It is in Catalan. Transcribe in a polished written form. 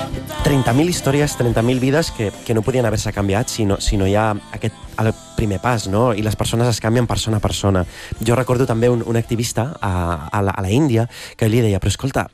30.000 històries, 30.000 vides que no podien haver-se canviat si no hi ha aquest el primer pas, no? I les persones es canvien persona a persona. Jo recordo també un activista a la Índia que li deia, però escolta,